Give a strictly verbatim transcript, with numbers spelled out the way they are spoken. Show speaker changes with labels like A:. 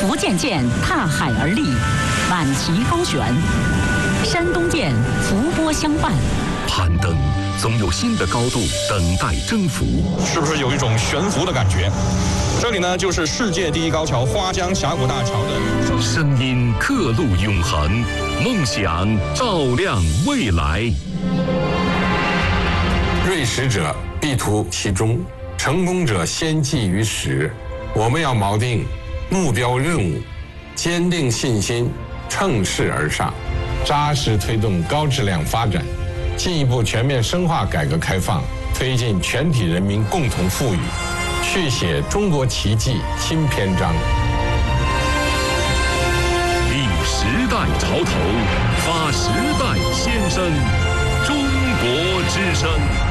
A: 福建舰踏海而立，满旗高悬；山东舰伏波相伴。
B: 攀登总有新的高度等待征服，
C: 是不是有一种悬浮的感觉？这里呢，就是世界第一高桥花江峡谷大桥的
B: 声音刻录永恒，梦想照亮未来。
D: 锐识者必图其中，成功者先记于始。我们要锚定目标任务，坚定信心，乘势而上，扎实推动高质量发展，进一步全面深化改革开放，推进全体人民共同富裕，续写中国奇迹新篇章。
B: 立时代潮头，发时代先声，中国之声。